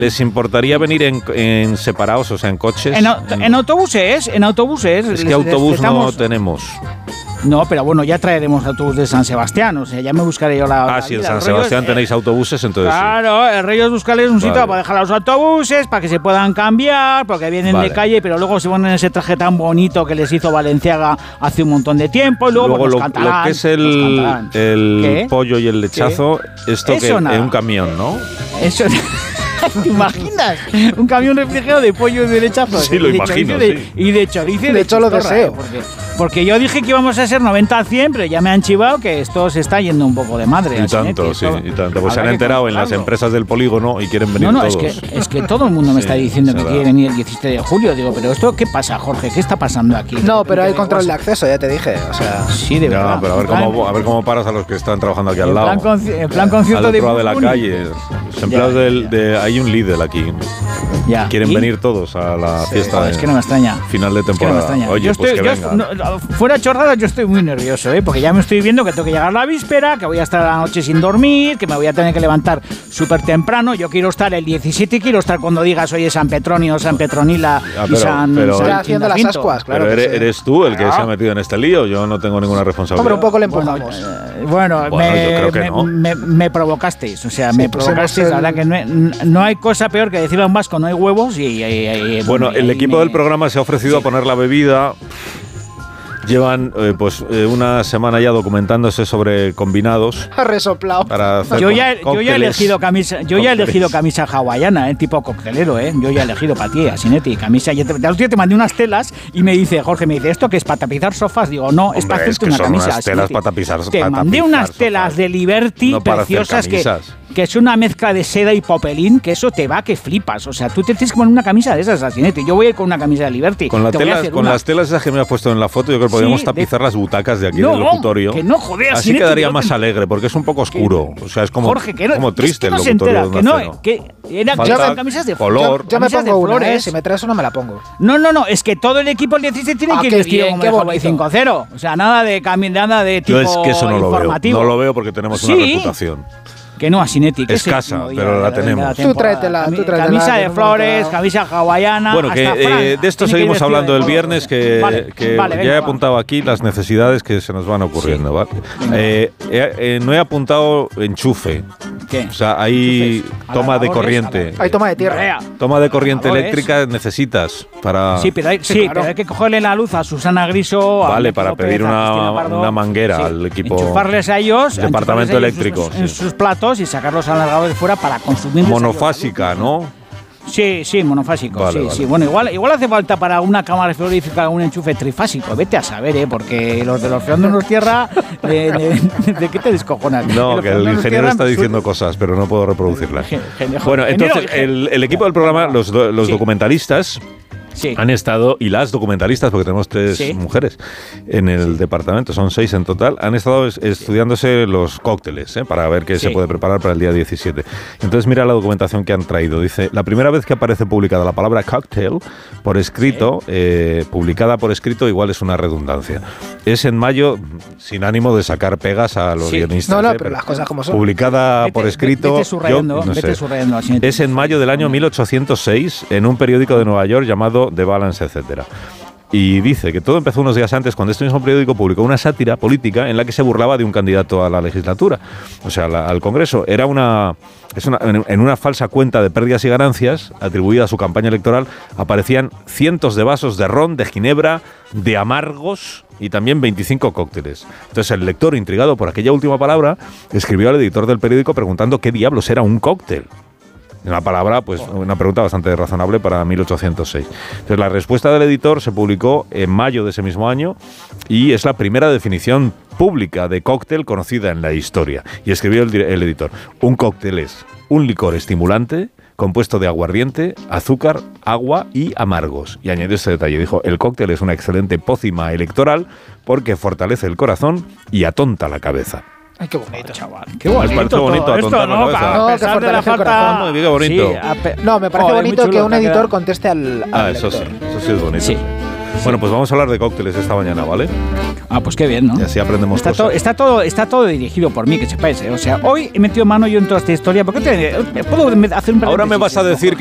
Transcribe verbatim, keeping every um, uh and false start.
¿Les importaría venir en, en separados, o sea, en coches? En, en, en autobuses, en autobuses. Es que les, autobús les estamos... no tenemos. No, pero bueno, ya traeremos autobús de San Sebastián, o sea, ya me buscaré yo la... Ah, la sí, en vida. San El Sebastián rollo, tenéis eh, autobuses, entonces Claro, sí. el rollo es buscarles un sitio vale. para dejar los autobuses, para que se puedan cambiar, porque vienen vale. de calle, pero luego se ponen ese traje tan bonito que les hizo Valenciaga hace un montón de tiempo, y luego, luego pues, lo, nos cantarán, lo que es el, el pollo y el lechazo, ¿qué? Esto Eso que nada. en un camión, ¿no? Eso... ¿Te imaginas? Un camión refrigerado de pollo y de lechazo. Sí, lo imagino, de, sí. Y de chorizo y de, de hecho lo chistorra, deseo. ¿eh? Porque, porque yo dije que íbamos a ser noventa a cien, pero ya me han chivado que esto se está yendo un poco de madre. Y tanto, sí, y tanto. Pues se han enterado en las empresas del polígono y quieren venir no, no, todos. No, es que, es que todo el mundo me sí, está diciendo que será. quiere venir el diecisiete de julio. Digo, pero esto, ¿qué pasa, Jorge? ¿Qué está pasando aquí? No, pero hay control de acceso, ya te dije. O sea, sí, de verdad. No, pero a ver, cómo, a ver cómo paras a los que están trabajando aquí al lado. En plan, conci- en plan concierto al de otro lado de la Burgund. calle. Los empleados Ya, del, ya. de... Hay un Lidl aquí. Ya. Quieren ¿Y? venir todos a la Sí. fiesta Joder, de es que no me extraña. final de Es que no temporada. me extraña. Oye, yo pues estoy, que yo, vengan. no, fuera chorradas, yo estoy muy nervioso, ¿eh? Porque ya me estoy viendo que tengo que llegar la víspera, que voy a estar la noche sin dormir, que me voy a tener que levantar súper temprano. Yo quiero estar el diecisiete y quiero estar cuando digas, oye, San Petronio, San Petronila Ah, y pero- San... pero- San está haciendo las Quintacinto. ascuas, claro. Pero que eres, sí. eres tú el que Ah. se ha metido en este lío. Yo no tengo ninguna responsabilidad. Hombre, un poco le Bueno, empujamos. eh, bueno, Bueno, me, yo creo que me- no. me- me provocasteis, o sea, Sí, me pues provocasteis. hemos La el- verdad que no, no hay cosa peor que decirle a un vasco no hay huevos y... y- y- y- Bueno, y- el y equipo me- del programa se ha ofrecido a poner la bebida. Llevan eh, pues eh, una semana ya documentándose sobre combinados Ha resoplado. para hacer Yo ya, co- yo ya he cócteles. elegido camisa, yo ya he Cócteles. elegido camisa hawaiana, eh, tipo coctelero, eh. Yo ya he elegido para ti, Asinetti, camisa. Yo te, el otro día te mandé unas telas y me dice, Jorge, me dice, ¿esto qué es para tapizar sofás? Digo, no, es Hombre, para es hacerte que una son camisa. unas telas Asinetti. para tapizar- Te para mandé tapizar unas sofás. telas de Liberty No para hacer preciosas que, camisas. que es una mezcla de seda y popelín, que eso te va que flipas. O sea, tú te tienes que poner una camisa de esas, Asinetti. Yo voy a ir con una camisa de Liberty. Con, la Te voy a telas, hacer con una. las telas esas que me has puesto en la foto, yo creo que podríamos Sí, tapizar de- las butacas de aquí No, del locutorio. que no, joder, Así Asinetti, quedaría yo más te- alegre, porque es un poco oscuro. O sea, es como, Jorge, que no, como es triste que no el se locutorio entera, de que Onda no, Cero. que eran Falta eran camisas de color. Yo, yo me camisas pongo de una, ¿eh? flores. Si me traes una, me la pongo. No, no, no, es que todo el equipo el diecisiete tiene Ah, que ir qué vestido bien, como qué de Hawaii bonito. cinco cero. O sea, nada de cami- nada de tipo Yo es que eso no lo veo. informativo. No lo veo porque tenemos una Sí. reputación. Que no, Asinetti, que es el Escasa, último día pero de la de tenemos. Tú tráetela, tú Cami- tráetela, Camisa que de en un flores, momento dado- camisa hawaiana. Bueno, que hasta Fran eh, de esto tiene que ir seguimos vestido hablando de el color. viernes, que, Vale, que vale, ya venga, he va. apuntado aquí las necesidades que se nos van ocurriendo. ¿vale? Eh, eh, eh, no he apuntado enchufe. ¿Qué? O sea, hay Enchufes. toma de Adaptadores, corriente. Hay toma de tierra. Brea. Toma de corriente Adaptadores. eléctrica necesitas para... Sí, pero hay, Sí, sí, claro. pero hay que cogerle la luz a Susana Griso. a Vale, Alberto para López, pedir a una- Cristina Pardo. una manguera al equipo- Enchufarles a ellos. Departamento enchufarles a ellos eléctrico, En sus, en sí. sus platos y sacarlos al largado de fuera para consumir. monofásica, ¿no? Sí, sí, monofásico. Vale, sí, vale. sí. Bueno, igual, igual hace falta para una cámara frigorífica un enchufe trifásico. Vete a saber, ¿eh? Porque los de los freondos tierra. ¿De, de, de qué te descojonas? De No, los que el freondos ingeniero tierra, está pues, diciendo cosas, pero no puedo reproducirlas. Gen- genio- Bueno, ingeniero, entonces el, el equipo del programa, los, do- los Sí. documentalistas, Sí. han estado, y las documentalistas, porque tenemos tres Sí. mujeres en el departamento, son seis en total, han estado es- estudiándose los cócteles, ¿eh? Para ver qué Sí. se puede preparar para el día diecisiete. Entonces mira la documentación que han traído. Dice, la primera vez que aparece publicada la palabra cocktail por escrito, eh, publicada por escrito, igual es una redundancia. Es en mayo, sin ánimo de sacar pegas a los Sí. guionistas. No, no, ¿eh? pero las cosas como son. Publicada Vete- por escrito. Vete subrayando, yo no vete sé. subrayando así. Es en mayo del año mil ochocientos seis en un periódico de Nueva York llamado The Balance, etcétera. Y dice que todo empezó unos días antes cuando este mismo periódico publicó una sátira política en la que se burlaba de un candidato a la legislatura, o sea, la- al Congreso. Era una, es una en, en una falsa cuenta de pérdidas y ganancias atribuida a su campaña electoral aparecían cientos de vasos de ron, de ginebra, de amargos y también veinticinco cócteles. Entonces el lector, intrigado por aquella última palabra, escribió al editor del periódico preguntando qué diablos era un cóctel. Una palabra, pues una pregunta bastante razonable para mil ochocientos seis. Entonces la respuesta del editor se publicó en mayo de ese mismo año y es la primera definición pública de cóctel conocida en la historia. Y escribió el, el editor, un cóctel es un licor estimulante compuesto de aguardiente, azúcar, agua y amargos. Y añadió este detalle, dijo, el cóctel es una excelente pócima electoral porque fortalece el corazón y atonta la cabeza. Ay, qué bonito. Chaval, qué ¿Os bonito. parece bonito todo atontar esto, la ¿no? cabeza? A No, que pesar de la fortalece el falta. corazón. Muy bien, qué bonito. Sí, a pe- No, me parece Joder, muy bonito chulo que un te ha editor quedado. conteste al, al Ah, eso sí, lector. eso sí es bonito. Sí. Bueno, pues vamos a hablar de cócteles esta mañana, ¿vale? Ah, pues qué bien, ¿no? Y así aprendemos Está, cosas. to- está, todo, está todo dirigido por mí, que sepáis. ¿eh? O sea, hoy he metido mano yo en toda esta historia. ¿Por qué te, puedo hacer un Ahora me vas a paréntesis? decir